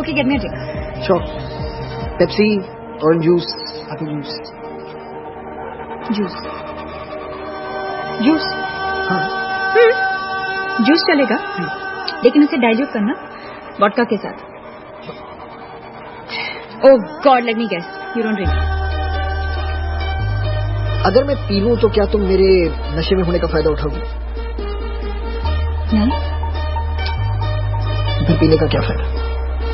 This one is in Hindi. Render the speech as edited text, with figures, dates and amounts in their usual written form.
Okay, get me a drink. Sure. Pepsi, orange juice, apple juice. Juice. Juice. हाँ. जूस चलेगा, लेकिन उसे डाइल्यूट करना वोडका के साथ. Oh God, let me guess. You don't drink. अगर मैं पी लूं तो क्या तुम मेरे नशे में होने का फायदा उठाओगे? नहीं. फिर पीने का क्या फायदा?